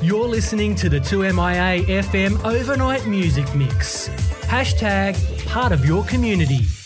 You're listening to the 2MIA FM Overnight Music Mix. # part of your community.